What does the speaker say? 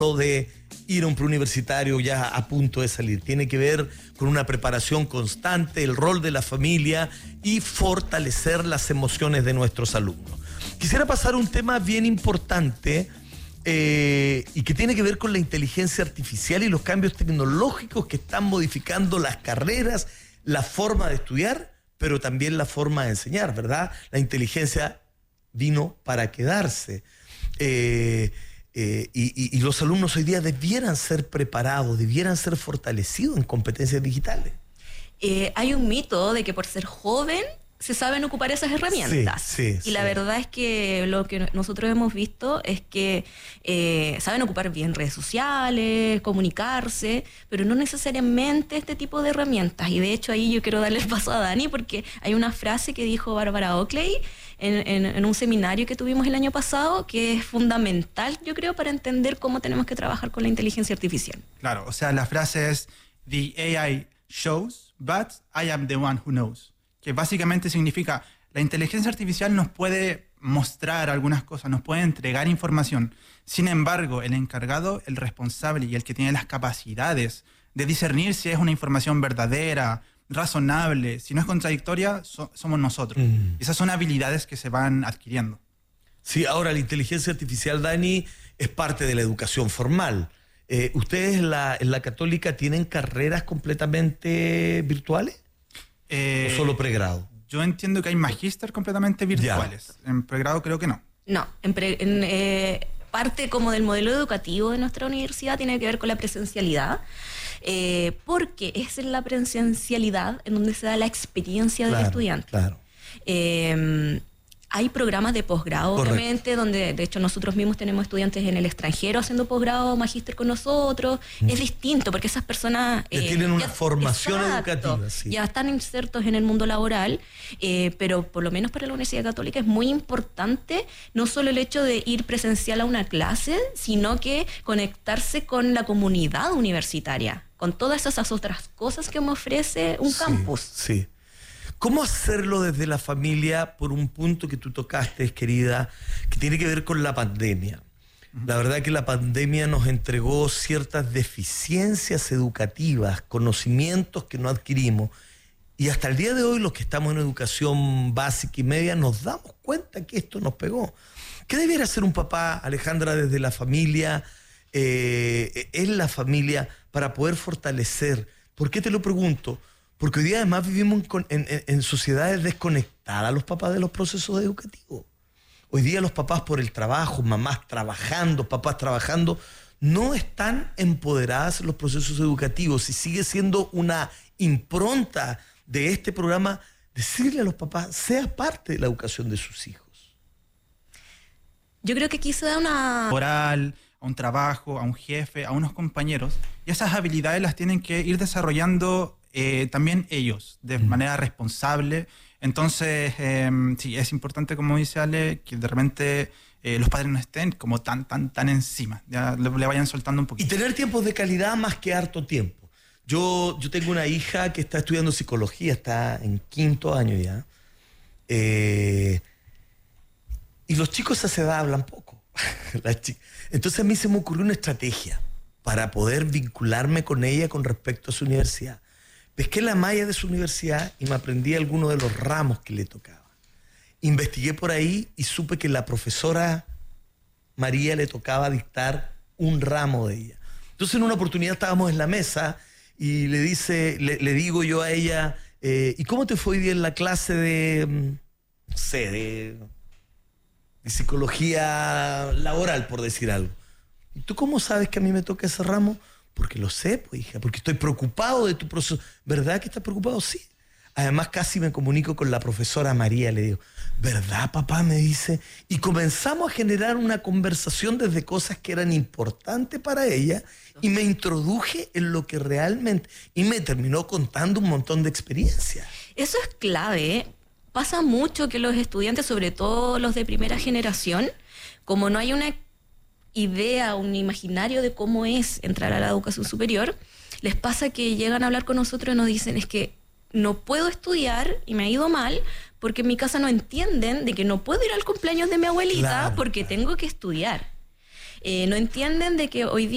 de ir a un preuniversitario ya a punto de salir. Tiene que ver con una preparación constante, el rol de la familia y fortalecer las emociones de nuestros alumnos. Quisiera pasar a un tema bien importante y que tiene que ver con la inteligencia artificial y los cambios tecnológicos que están modificando las carreras, la forma de estudiar, pero también la forma de enseñar, ¿verdad? La inteligencia vino para quedarse. Y los alumnos hoy día debieran ser preparados, debieran ser fortalecidos en competencias digitales. Hay un mito de que por ser joven se saben ocupar esas herramientas. Sí, y la verdad es que lo que nosotros hemos visto es que saben ocupar bien redes sociales, comunicarse, pero no necesariamente este tipo de herramientas. Y de hecho ahí yo quiero darle el paso a Dani porque hay una frase que dijo Bárbara Oakley en un seminario que tuvimos el año pasado que es fundamental, yo creo, para entender cómo tenemos que trabajar con la inteligencia artificial. Claro, o sea, la frase es "The AI shows, but I am the one who knows", que básicamente significa la inteligencia artificial nos puede mostrar algunas cosas, nos puede entregar información. Sin embargo, el encargado, el responsable y el que tiene las capacidades de discernir si es una información verdadera, razonable, si no es contradictoria, somos nosotros. Esas son habilidades que se van adquiriendo. Sí, ahora la inteligencia artificial, Dani, es parte de la educación formal. ¿Ustedes en la Católica tienen carreras completamente virtuales? ¿O solo pregrado? Yo entiendo que hay magíster completamente virtuales. Ya. En pregrado creo que no. No, parte como del modelo educativo de nuestra universidad tiene que ver con la presencialidad, porque es en la presencialidad en donde se da la experiencia del estudiante. Claro. Hay programas de posgrado, obviamente, donde de hecho nosotros mismos tenemos estudiantes en el extranjero haciendo posgrado, magíster con nosotros. Es distinto porque esas personas ya tienen una formación educativa. Sí. Ya están insertos en el mundo laboral, pero por lo menos para la Universidad Católica es muy importante no solo el hecho de ir presencial a una clase, sino que conectarse con la comunidad universitaria, con todas esas otras cosas que me ofrece un campus. Sí. ¿Cómo hacerlo desde la familia por un punto que tú tocaste, querida, que tiene que ver con la pandemia? La verdad que la pandemia nos entregó ciertas deficiencias educativas, conocimientos que no adquirimos. Y hasta el día de hoy los que estamos en educación básica y media nos damos cuenta que esto nos pegó. ¿Qué debiera hacer un papá, Alejandra, desde la familia, en la familia, para poder fortalecer? ¿Por qué te lo pregunto? Porque hoy día además vivimos en sociedades desconectadas los papás de los procesos educativos. Hoy día los papás por el trabajo, mamás trabajando, papás trabajando, no están empoderadas en los procesos educativos y sigue siendo una impronta de este programa decirle a los papás, sea parte de la educación de sus hijos. Yo creo que aquí se da una... Oral, a un trabajo, a un jefe, a unos compañeros, y esas habilidades las tienen que ir desarrollando también ellos, de manera responsable. Entonces, sí, es importante, como dice Ale, que de repente los padres no estén como tan encima, ya le vayan soltando un poquito. Y tener tiempos de calidad más que harto tiempo. Yo tengo una hija que está estudiando psicología, está en 5º año ya, y los chicos a esa edad hablan poco. Entonces a mí se me ocurrió una estrategia para poder vincularme con ella con respecto a su universidad. Pesqué la malla de su universidad y me aprendí algunos de los ramos que le tocaba. Investigué por ahí y supe que la profesora María le tocaba dictar un ramo de ella. Entonces en una oportunidad estábamos en la mesa y le digo yo a ella, ¿y cómo te fue hoy día en la clase de, no sé, de psicología laboral, por decir algo? ¿Y tú cómo sabes que a mí me toca ese ramo? Porque lo sé, pues, hija, porque estoy preocupado de tu proceso. ¿Verdad que estás preocupado? Sí. Además, casi me comunico con la profesora María, le digo, ¿verdad, papá? Me dice. Y comenzamos a generar una conversación desde cosas que eran importantes para ella y me introduje en lo que realmente... Y me terminó contando un montón de experiencias. Eso es clave, ¿eh? Pasa mucho que los estudiantes, sobre todo los de primera generación, como no hay una idea, un imaginario de cómo es entrar a la educación superior, les pasa que llegan a hablar con nosotros y nos dicen, es que no puedo estudiar y me ha ido mal porque en mi casa no entienden de que no puedo ir al cumpleaños de mi abuelita porque tengo que estudiar. No entienden de que hoy día